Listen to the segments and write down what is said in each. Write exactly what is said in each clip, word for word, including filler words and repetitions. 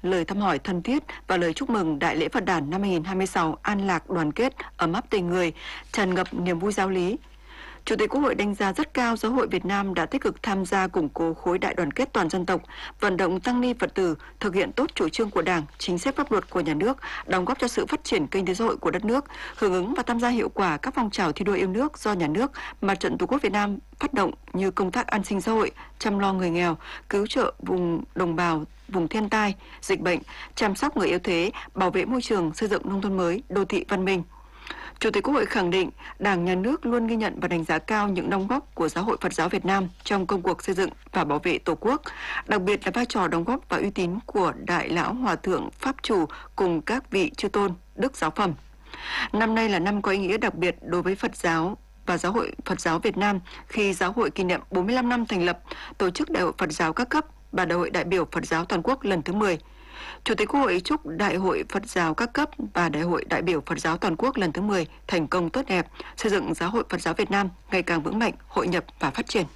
lời thăm hỏi thân thiết và lời chúc mừng Đại lễ Phật đản năm hai nghìn không trăm hai mươi sáu an lạc đoàn kết, ấm áp tình người, tràn ngập niềm vui giáo lý. Chủ tịch Quốc hội đánh giá rất cao Giáo hội Việt Nam đã tích cực tham gia củng cố khối đại đoàn kết toàn dân tộc, vận động tăng ni Phật tử thực hiện tốt chủ trương của Đảng, chính sách pháp luật của nhà nước, đóng góp cho sự phát triển kinh tế xã hội của đất nước, hưởng ứng và tham gia hiệu quả các phong trào thi đua yêu nước do nhà nước, Mặt trận Tổ quốc Việt Nam phát động như công tác an sinh xã hội, chăm lo người nghèo, cứu trợ vùng đồng bào vùng thiên tai, dịch bệnh, chăm sóc người yếu thế, bảo vệ môi trường, xây dựng nông thôn mới, đô thị văn minh. Chủ tịch Quốc hội khẳng định Đảng, Nhà nước luôn ghi nhận và đánh giá cao những đóng góp của Giáo hội Phật giáo Việt Nam trong công cuộc xây dựng và bảo vệ Tổ quốc, đặc biệt là vai trò đóng góp và uy tín của Đại lão Hòa thượng Pháp chủ cùng các vị chư tôn, đức giáo phẩm. Năm nay là năm có ý nghĩa đặc biệt đối với Phật giáo và Giáo hội Phật giáo Việt Nam khi Giáo hội kỷ niệm bốn mươi lăm năm thành lập, tổ chức Đại hội Phật giáo các cấp và Đại hội đại biểu Phật giáo toàn quốc lần thứ mười. Chủ tịch Quốc hội chúc Đại hội Phật giáo các cấp và Đại hội đại biểu Phật giáo toàn quốc lần thứ mười thành công tốt đẹp, xây dựng Giáo hội Phật giáo Việt Nam ngày càng vững mạnh, hội nhập và phát triển.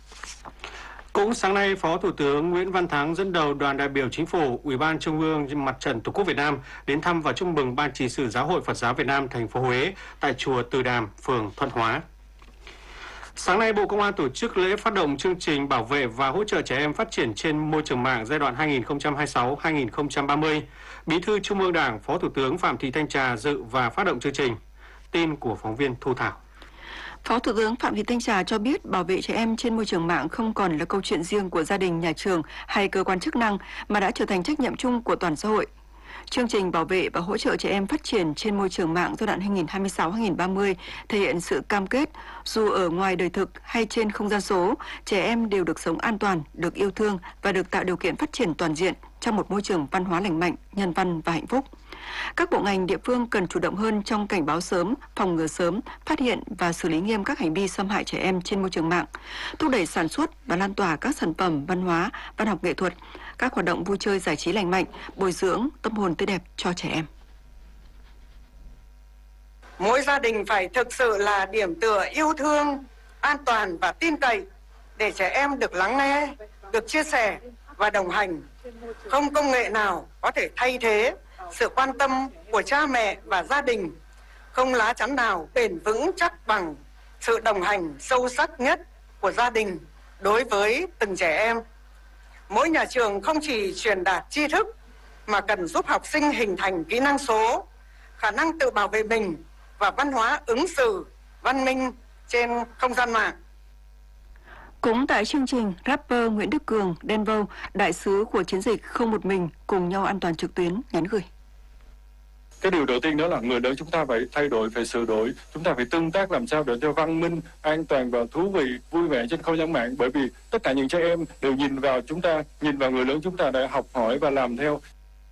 Cũng sáng nay, Phó Thủ tướng Nguyễn Văn Thắng dẫn đầu đoàn đại biểu Chính phủ, Ủy ban Trung ương Mặt trận Tổ quốc Việt Nam đến thăm và chúc mừng Ban Trị sự Giáo hội Phật giáo Việt Nam thành phố Huế tại chùa Từ Đàm, phường Thuận Hóa. Sáng nay, Bộ Công an tổ chức lễ phát động chương trình bảo vệ và hỗ trợ trẻ em phát triển trên môi trường mạng giai đoạn hai nghìn không trăm hai mươi sáu đến hai nghìn không trăm ba mươi. Bí thư Trung ương Đảng, Phó Thủ tướng Phạm Thị Thanh Trà dự và phát động chương trình. Tin của phóng viên Thu Thảo. Phó Thủ tướng Phạm Thị Thanh Trà cho biết bảo vệ trẻ em trên môi trường mạng không còn là câu chuyện riêng của gia đình, nhà trường hay cơ quan chức năng mà đã trở thành trách nhiệm chung của toàn xã hội. Chương trình bảo vệ và hỗ trợ trẻ em phát triển trên môi trường mạng giai đoạn hai nghìn không trăm hai mươi sáu đến hai nghìn không trăm ba mươi thể hiện sự cam kết dù ở ngoài đời thực hay trên không gian số, trẻ em đều được sống an toàn, được yêu thương và được tạo điều kiện phát triển toàn diện trong một môi trường văn hóa lành mạnh, nhân văn và hạnh phúc. Các bộ ngành địa phương cần chủ động hơn trong cảnh báo sớm, phòng ngừa sớm, phát hiện và xử lý nghiêm các hành vi xâm hại trẻ em trên môi trường mạng, thúc đẩy sản xuất và lan tỏa các sản phẩm văn hóa, văn học nghệ thuật, các hoạt động vui chơi giải trí lành mạnh, bồi dưỡng tâm hồn tươi đẹp cho trẻ em. Mỗi gia đình phải thực sự là điểm tựa yêu thương, an toàn và tin cậy để trẻ em được lắng nghe, được chia sẻ và đồng hành. Không công nghệ nào có thể thay thế sự quan tâm của cha mẹ và gia đình, không lá chắn nào bền vững chắc bằng sự đồng hành sâu sắc nhất của gia đình đối với từng trẻ em. Mỗi nhà trường không chỉ truyền đạt tri thức mà cần giúp học sinh hình thành kỹ năng số, khả năng tự bảo vệ mình và văn hóa ứng xử văn minh trên không gian mạng. Cũng tại chương trình, rapper Nguyễn Đức Cường, Denvo, đại sứ của chiến dịch Không Một Mình cùng nhau an toàn trực tuyến nhắn gửi. Cái điều đầu tiên đó là người lớn chúng ta phải thay đổi, phải sửa đổi. Chúng ta phải tương tác làm sao để cho văn minh, an toàn và thú vị, vui vẻ trên không gian mạng. Bởi vì tất cả những trẻ em đều nhìn vào chúng ta, nhìn vào người lớn chúng ta để học hỏi và làm theo.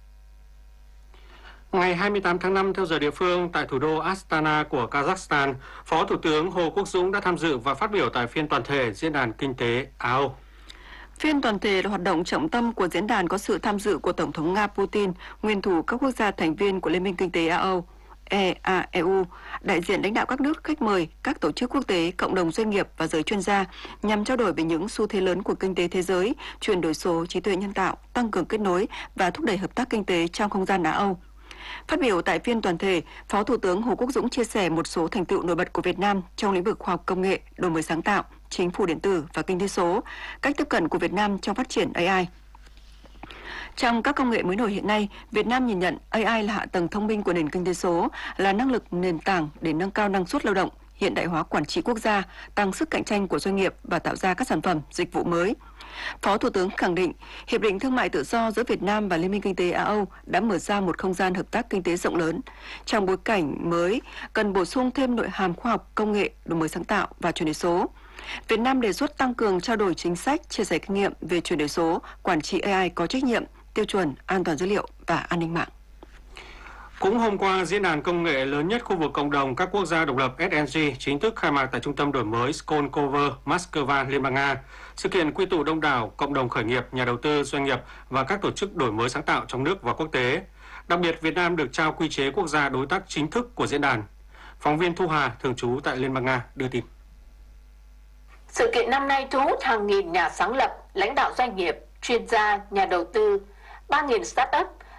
Ngày hai mươi tám tháng năm theo giờ địa phương tại thủ đô Astana của Kazakhstan, Phó Thủ tướng Hồ Quốc Dũng đã tham dự và phát biểu tại phiên toàn thể Diễn đàn Kinh tế Á-Âu. Phiên toàn thể là hoạt động trọng tâm của diễn đàn có sự tham dự của Tổng thống Nga Putin, nguyên thủ các quốc gia thành viên của Liên minh Kinh tế Á-Âu, e a e u, đại diện lãnh đạo các nước khách mời, các tổ chức quốc tế, cộng đồng doanh nghiệp và giới chuyên gia nhằm trao đổi về những xu thế lớn của kinh tế thế giới, chuyển đổi số, trí tuệ nhân tạo, tăng cường kết nối và thúc đẩy hợp tác kinh tế trong không gian Á-Âu. Phát biểu tại phiên toàn thể, Phó Thủ tướng Hồ Quốc Dũng chia sẻ một số thành tựu nổi bật của Việt Nam trong lĩnh vực khoa học công nghệ, đổi mới sáng tạo, chính phủ điện tử và kinh tế số, cách tiếp cận của Việt Nam trong phát triển a i. Trong các công nghệ mới nổi hiện nay, Việt Nam nhìn nhận a i là hạ tầng thông minh của nền kinh tế số, là năng lực nền tảng để nâng cao năng suất lao động, hiện đại hóa quản trị quốc gia, tăng sức cạnh tranh của doanh nghiệp và tạo ra các sản phẩm, dịch vụ mới. Phó Thủ tướng khẳng định, Hiệp định Thương mại Tự do giữa Việt Nam và Liên minh Kinh tế Á-Âu đã mở ra một không gian hợp tác kinh tế rộng lớn. Trong bối cảnh mới, cần bổ sung thêm nội hàm khoa học, công nghệ, đổi mới sáng tạo và chuyển đổi số. Việt Nam đề xuất tăng cường trao đổi chính sách, chia sẻ kinh nghiệm về chuyển đổi số, quản trị a i có trách nhiệm, tiêu chuẩn, an toàn dữ liệu và an ninh mạng. Cũng hôm qua, diễn đàn công nghệ lớn nhất khu vực cộng đồng các quốc gia độc lập ét en giê chính thức khai mạc tại Trung tâm đổi mới Skolkovo, Moscow, Liên bang Nga. Sự kiện quy tụ đông đảo cộng đồng khởi nghiệp, nhà đầu tư, doanh nghiệp và các tổ chức đổi mới sáng tạo trong nước và quốc tế. Đặc biệt, Việt Nam được trao quy chế quốc gia đối tác chính thức của diễn đàn. Phóng viên Thu Hà, thường trú tại Liên bang Nga, đưa tin. Sự kiện năm nay thu hút hàng nghìn nhà sáng lập, lãnh đạo doanh nghiệp, chuyên gia, nhà đầu tư, ba nghìn start-up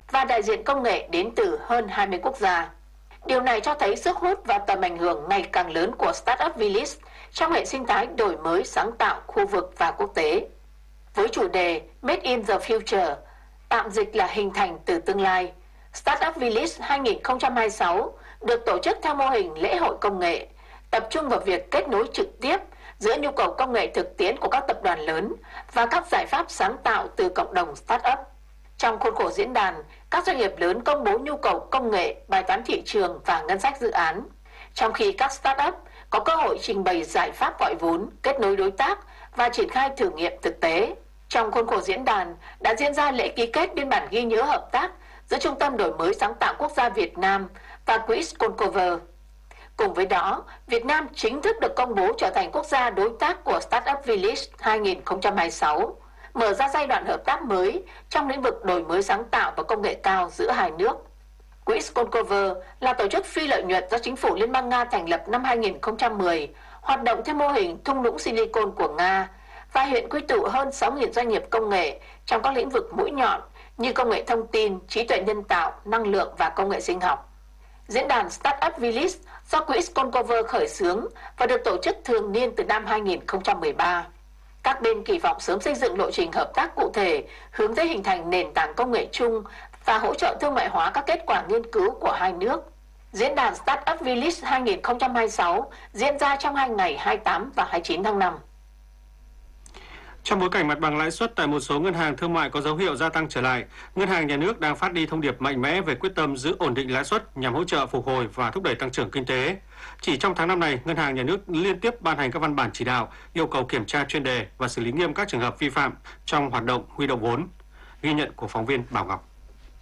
và đại diện công nghệ đến từ hơn hai mươi quốc gia. Điều này cho thấy sức hút và tầm ảnh hưởng ngày càng lớn của Startup Village trong hệ sinh thái đổi mới sáng tạo khu vực và quốc tế. Với chủ đề Made in the Future, tạm dịch là hình thành từ tương lai, Startup Village hai không hai sáu được tổ chức theo mô hình lễ hội công nghệ, tập trung vào việc kết nối trực tiếp giữa nhu cầu công nghệ thực tiễn của các tập đoàn lớn và các giải pháp sáng tạo từ cộng đồng startup. Trong khuôn khổ diễn đàn, các doanh nghiệp lớn công bố nhu cầu công nghệ, bài toán thị trường và ngân sách dự án, trong khi các startup có cơ hội trình bày giải pháp gọi vốn, kết nối đối tác và triển khai thử nghiệm thực tế. Trong khuôn khổ diễn đàn đã diễn ra lễ ký kết biên bản ghi nhớ hợp tác giữa Trung tâm Đổi mới Sáng tạo Quốc gia Việt Nam và quỹ Skolkovo. Cùng với đó, Việt Nam chính thức được công bố trở thành quốc gia đối tác của Startup Village hai không hai sáu, mở ra giai đoạn hợp tác mới trong lĩnh vực đổi mới sáng tạo và công nghệ cao giữa hai nước. Quỹ Skolkovo là tổ chức phi lợi nhuận do chính phủ Liên bang Nga thành lập năm hai nghìn không trăm mười, hoạt động theo mô hình thung lũng Silicon của Nga và hiện quy tụ hơn sáu nghìn doanh nghiệp công nghệ trong các lĩnh vực mũi nhọn như công nghệ thông tin, trí tuệ nhân tạo, năng lượng và công nghệ sinh học. Diễn đàn Startup Village do quỹ Skolkovo khởi xướng và được tổ chức thường niên từ năm hai nghìn không trăm mười ba. Các bên kỳ vọng sớm xây dựng lộ trình hợp tác cụ thể hướng tới hình thành nền tảng công nghệ chung và hỗ trợ thương mại hóa các kết quả nghiên cứu của hai nước. Diễn đàn Startup Village hai không hai sáu diễn ra trong hai ngày hai mươi tám và hai mươi chín tháng năm. Trong bối cảnh mặt bằng lãi suất tại một số ngân hàng thương mại có dấu hiệu gia tăng trở lại, Ngân hàng Nhà nước đang phát đi thông điệp mạnh mẽ về quyết tâm giữ ổn định lãi suất nhằm hỗ trợ phục hồi và thúc đẩy tăng trưởng kinh tế. Chỉ trong tháng năm này, Ngân hàng Nhà nước liên tiếp ban hành các văn bản chỉ đạo, yêu cầu kiểm tra chuyên đề và xử lý nghiêm các trường hợp vi phạm trong hoạt động huy động vốn. Ghi nhận của phóng viên Bảo Ngọc.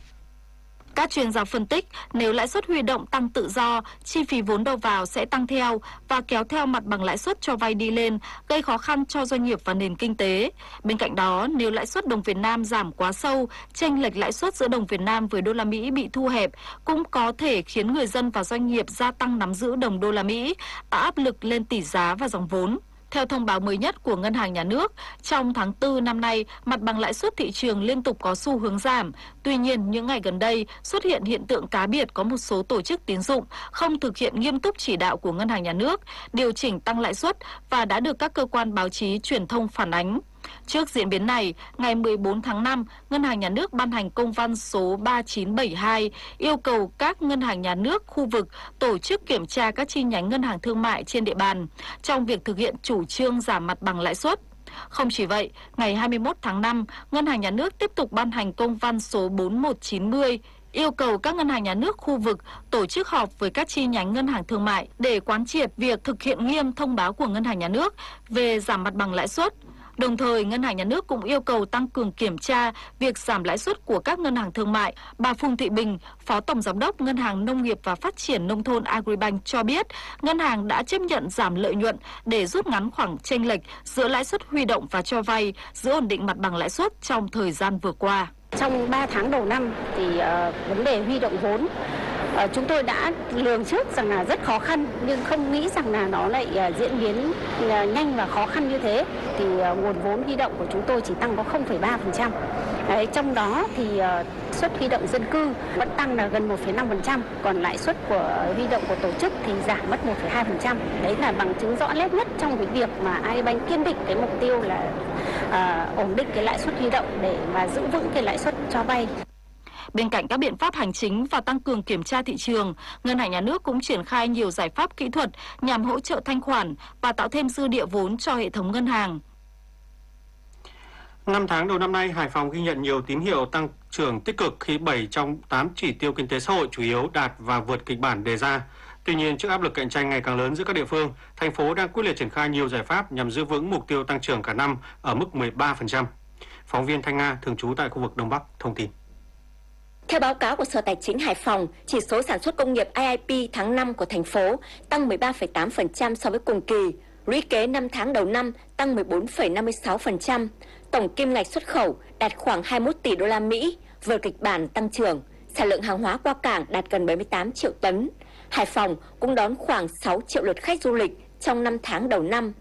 Các chuyên gia phân tích, nếu lãi suất huy động tăng tự do, chi phí vốn đầu vào sẽ tăng theo và kéo theo mặt bằng lãi suất cho vay đi lên, gây khó khăn cho doanh nghiệp và nền kinh tế. Bên cạnh đó, nếu lãi suất đồng Việt Nam giảm quá sâu, chênh lệch lãi suất giữa đồng Việt Nam với đô la Mỹ bị thu hẹp, cũng có thể khiến người dân và doanh nghiệp gia tăng nắm giữ đồng đô la Mỹ, tạo áp lực lên tỷ giá và dòng vốn. Theo thông báo mới nhất của Ngân hàng Nhà nước, trong tháng tư năm nay, mặt bằng lãi suất thị trường liên tục có xu hướng giảm. Tuy nhiên, những ngày gần đây xuất hiện hiện tượng cá biệt có một số tổ chức tín dụng không thực hiện nghiêm túc chỉ đạo của Ngân hàng Nhà nước, điều chỉnh tăng lãi suất và đã được các cơ quan báo chí truyền thông phản ánh. Trước diễn biến này, ngày mười bốn tháng năm, Ngân hàng Nhà nước ban hành công văn số ba chín bảy hai yêu cầu các ngân hàng nhà nước khu vực tổ chức kiểm tra các chi nhánh ngân hàng thương mại trên địa bàn trong việc thực hiện chủ trương giảm mặt bằng lãi suất. Không chỉ vậy, ngày hai mươi mốt tháng năm, Ngân hàng Nhà nước tiếp tục ban hành công văn số bốn một chín mươi yêu cầu các ngân hàng nhà nước khu vực tổ chức họp với các chi nhánh ngân hàng thương mại để quán triệt việc thực hiện nghiêm thông báo của Ngân hàng Nhà nước về giảm mặt bằng lãi suất. Đồng thời, Ngân hàng Nhà nước cũng yêu cầu tăng cường kiểm tra việc giảm lãi suất của các ngân hàng thương mại. Bà Phùng Thị Bình, Phó Tổng Giám đốc Ngân hàng Nông nghiệp và Phát triển Nông thôn Agribank cho biết, ngân hàng đã chấp nhận giảm lợi nhuận để rút ngắn khoảng chênh lệch giữa lãi suất huy động và cho vay, giữ ổn định mặt bằng lãi suất trong thời gian vừa qua. Trong ba tháng đầu năm thì uh, vấn đề huy động vốn uh, chúng tôi đã lường trước rằng là rất khó khăn, nhưng không nghĩ rằng là nó lại uh, diễn biến uh, nhanh và khó khăn như thế. Thì uh, nguồn vốn huy động của chúng tôi chỉ tăng có không phẩy ba phần trăm. Đấy, trong đó thì uh, suất huy động dân cư vẫn tăng là gần một phẩy năm phần trăm, còn lãi suất của huy động của tổ chức thì giảm mất một phẩy hai phần trăm. Đấy là bằng chứng rõ nét nhất trong cái việc mà Agribank kiên định cái mục tiêu là uh, ổn định cái lãi suất huy động để mà giữ vững cái lãi suất cho vay. Bên cạnh các biện pháp hành chính và tăng cường kiểm tra thị trường, Ngân hàng Nhà nước cũng triển khai nhiều giải pháp kỹ thuật nhằm hỗ trợ thanh khoản và tạo thêm dư địa vốn cho hệ thống ngân hàng. Năm tháng đầu năm nay, Hải Phòng ghi nhận nhiều tín hiệu tăng trưởng tích cực khi bảy trong tám chỉ tiêu kinh tế xã hội chủ yếu đạt và vượt kịch bản đề ra. Tuy nhiên, trước áp lực cạnh tranh ngày càng lớn giữa các địa phương, thành phố đang quyết liệt triển khai nhiều giải pháp nhằm giữ vững mục tiêu tăng trưởng cả năm ở mức mười ba phần trăm. Phóng viên Thanh Nga thường trú tại khu vực Đông Bắc thông tin. Theo báo cáo của Sở Tài chính Hải Phòng, chỉ số sản xuất công nghiệp i i pê tháng năm của thành phố tăng mười ba phẩy tám phần trăm so với cùng kỳ, lũy kế năm tháng đầu năm tăng mười bốn phẩy năm mươi sáu phần trăm. Tổng kim ngạch xuất khẩu đạt khoảng hai mươi mốt tỷ đô la Mỹ, vượt kịch bản tăng trưởng. Sản lượng hàng hóa qua cảng đạt gần bảy mươi tám triệu tấn. Hải Phòng cũng đón khoảng sáu triệu lượt khách du lịch trong năm tháng đầu năm.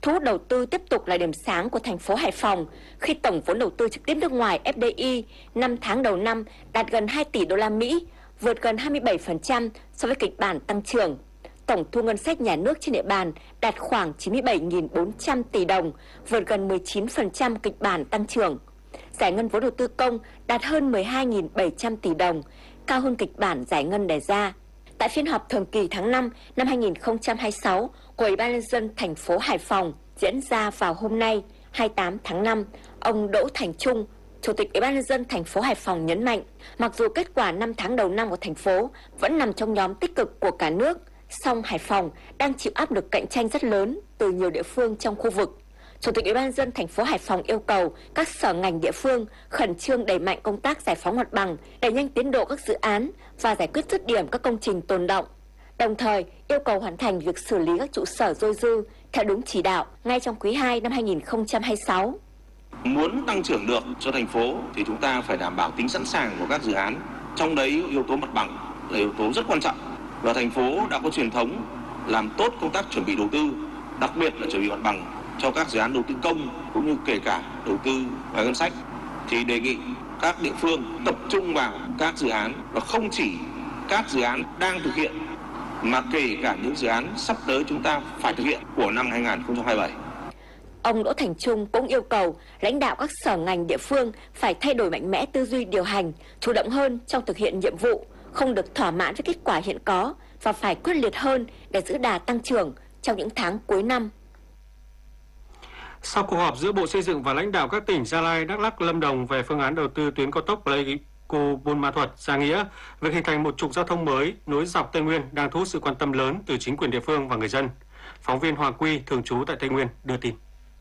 Thu hút đầu tư tiếp tục là điểm sáng của thành phố Hải Phòng khi tổng vốn đầu tư trực tiếp nước ngoài F D I năm tháng đầu năm đạt gần hai tỷ đô la Mỹ, vượt gần hai mươi bảy phần trăm so với kịch bản tăng trưởng. Tổng thu ngân sách nhà nước trên địa bàn đạt khoảng chín mươi bảy nghìn bốn trăm tỷ đồng, vượt gần mười chín phần trăm kịch bản tăng trưởng. Giải ngân vốn đầu tư công đạt hơn mười hai nghìn bảy trăm tỷ đồng, cao hơn kịch bản giải ngân đề ra. Tại phiên họp thường kỳ tháng năm năm hai nghìn không trăm hai mươi sáu của Ủy ban nhân dân thành phố Hải Phòng diễn ra vào hôm nay, hai mươi tám tháng năm, ông Đỗ Thành Trung, Chủ tịch Ủy ban nhân dân thành phố Hải Phòng nhấn mạnh, mặc dù kết quả năm tháng đầu năm của thành phố vẫn nằm trong nhóm tích cực của cả nước, song Hải Phòng đang chịu áp lực cạnh tranh rất lớn từ nhiều địa phương trong khu vực. Chủ tịch Ủy ban nhân dân thành phố Hải Phòng yêu cầu các sở ngành địa phương khẩn trương đẩy mạnh công tác giải phóng mặt bằng, đẩy nhanh tiến độ các dự án và giải quyết dứt điểm các công trình tồn đọng. Đồng thời, yêu cầu hoàn thành việc xử lý các trụ sở dôi dư theo đúng chỉ đạo ngay trong quý hai năm hai nghìn không trăm hai mươi sáu. Muốn tăng trưởng được cho thành phố thì chúng ta phải đảm bảo tính sẵn sàng của các dự án. Trong đấy yếu tố mặt bằng là yếu tố rất quan trọng. Và thành phố đã có truyền thống làm tốt công tác chuẩn bị đầu tư, đặc biệt là chuẩn bị mặt bằng cho các dự án đầu tư công cũng như kể cả đầu tư ngoài ngân sách. Thì đề nghị các địa phương tập trung vào các dự án và không chỉ các dự án đang thực hiện mà kể cả những dự án sắp tới chúng ta phải thực hiện của năm hai nghìn không trăm hai mươi bảy. Ông Đỗ Thành Trung cũng yêu cầu lãnh đạo các sở ngành địa phương phải thay đổi mạnh mẽ tư duy điều hành, chủ động hơn trong thực hiện nhiệm vụ, không được thỏa mãn với kết quả hiện có và phải quyết liệt hơn để giữ đà tăng trưởng trong những tháng cuối năm. Sau cuộc họp giữa Bộ Xây dựng và lãnh đạo các tỉnh Gia Lai, Đắk Lắk, Lâm Đồng về phương án đầu tư tuyến cao tốc Pleiku Buôn Ma Thuột, Gia Nghĩa, việc hình thành một trục giao thông mới nối dọc Tây Nguyên đang thu hút sự quan tâm lớn từ chính quyền địa phương và người dân. Phóng viên Hoàng Quy, thường trú tại Tây Nguyên, đưa tin.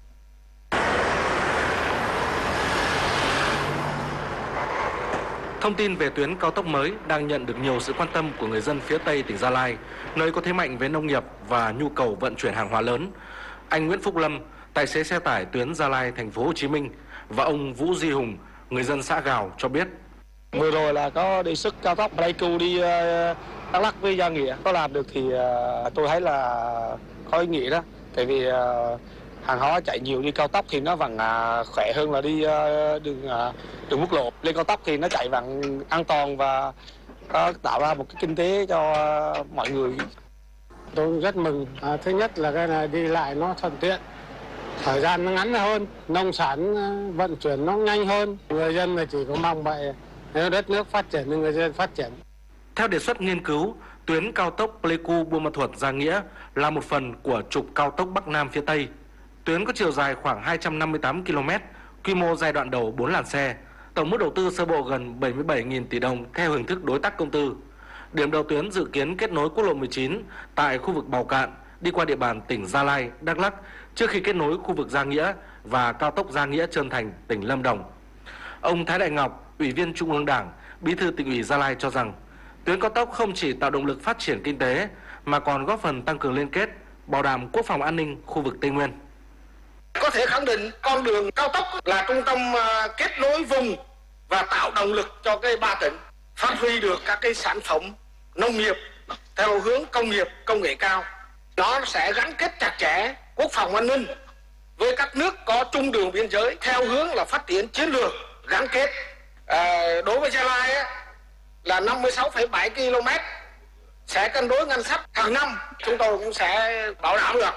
Thông tin về tuyến cao tốc mới đang nhận được nhiều sự quan tâm của người dân phía Tây tỉnh Gia Lai, nơi có thế mạnh về nông nghiệp và nhu cầu vận chuyển hàng hóa lớn. Anh Nguyễn Phúc Lâm, tài xế xe tải tuyến Gia Lai thành phố Hồ Chí Minh, và ông Vũ Duy Hùng, người dân xã Gào cho biết. Vừa rồi là có đề xuất cao tốc Pleiku đi Đắk Lắk với Gia Nghĩa, có làm được thì tôi thấy là có ý nghĩa đó. Tại vì hàng hóa chạy nhiều đi cao tốc thì nó vẫn khỏe hơn là đi đường đường quốc lộ. Lên cao tốc thì nó chạy vẫn an toàn và có tạo ra một cái kinh tế cho mọi người. Tôi rất mừng. À, thứ nhất là cái này đi lại nó thuận tiện, thời gian nó ngắn hơn, nông sản vận chuyển nó nhanh hơn. Người dân là chỉ có mong vậy, nếu đất nước phát triển thì người dân phát triển. Theo đề xuất nghiên cứu, tuyến cao tốc Pleiku Buôn Ma Thuột Gia Nghĩa là một phần của trục cao tốc Bắc Nam phía Tây. Tuyến có chiều dài khoảng hai trăm năm mươi tám ki lô mét, quy mô giai đoạn đầu bốn làn xe, tổng mức đầu tư sơ bộ gần bảy mươi bảy nghìn tỷ đồng theo hình thức đối tác công tư. Điểm đầu tuyến dự kiến kết nối quốc lộ mười chín tại khu vực Bào Cạn, đi qua địa bàn tỉnh Gia Lai, Đắk Lắk, trước khi kết nối khu vực Gia Nghĩa và cao tốc Gia Nghĩa Trơn Thành, tỉnh Lâm Đồng. Ông Thái Đại Ngọc, Ủy viên Trung ương Đảng, Bí thư Tỉnh ủy Gia Lai cho rằng, tuyến cao tốc không chỉ tạo động lực phát triển kinh tế mà còn góp phần tăng cường liên kết, bảo đảm quốc phòng an ninh khu vực Tây Nguyên. Có thể khẳng định con đường cao tốc là trung tâm kết nối vùng và tạo động lực cho cái ba tỉnh phát huy được các cái sản phẩm nông nghiệp theo hướng công nghiệp công nghệ cao. Nó sẽ gắn kết chặt chẽ quốc phòng an ninh với các nước có chung đường biên giới theo hướng là phát triển chiến lược gắn kết. À, đối với Gia Lai ấy, là năm mươi sáu phẩy bảy ki lô mét sẽ cân đối ngân sách hàng năm, chúng tôi cũng sẽ bảo đảm được.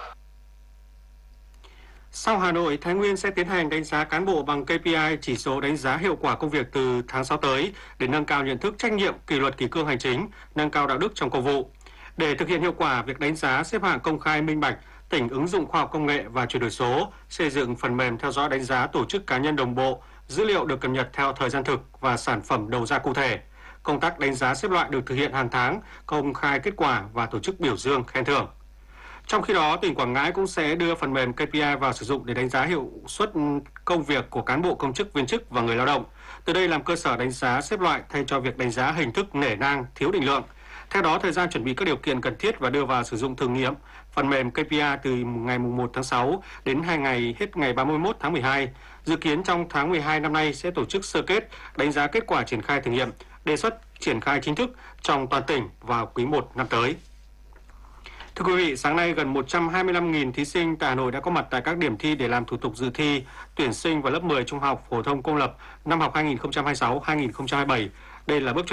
Sau Hà Nội, Thái Nguyên sẽ tiến hành đánh giá cán bộ bằng K P I, chỉ số đánh giá hiệu quả công việc từ tháng sáu tới để nâng cao nhận thức trách nhiệm, kỷ luật kỷ cương hành chính, nâng cao đạo đức trong công vụ. Để thực hiện hiệu quả việc đánh giá xếp hạng công khai minh bạch, tỉnh ứng dụng khoa học công nghệ và chuyển đổi số, xây dựng phần mềm theo dõi đánh giá tổ chức cá nhân đồng bộ, dữ liệu được cập nhật theo thời gian thực và sản phẩm đầu ra cụ thể. Công tác đánh giá xếp loại được thực hiện hàng tháng, công khai kết quả và tổ chức biểu dương khen thưởng. Trong khi đó, tỉnh Quảng Ngãi cũng sẽ đưa phần mềm K P I vào sử dụng để đánh giá hiệu suất công việc của cán bộ công chức, viên chức và người lao động. Từ đây làm cơ sở đánh giá xếp loại thay cho việc đánh giá hình thức nể nang, thiếu định lượng. Theo đó, thời gian chuẩn bị các điều kiện cần thiết và đưa vào sử dụng thử nghiệm phần mềm K P I từ ngày mùng một tháng sáu đến hai ngày hết ngày ba mươi mốt tháng mười hai. Dự kiến trong tháng mười hai năm nay sẽ tổ chức sơ kết, đánh giá kết quả triển khai thử nghiệm, đề xuất triển khai chính thức trong toàn tỉnh vào quý một năm tới. Thưa quý vị, sáng nay gần một trăm hai mươi lăm nghìn thí sinh tại Hà Nội đã có mặt tại các điểm thi để làm thủ tục dự thi tuyển sinh vào lớp mười trung học phổ thông công lập năm học hai nghìn không trăm hai mươi sáu hai nghìn không trăm hai mươi bảy. Đây là bước chuẩn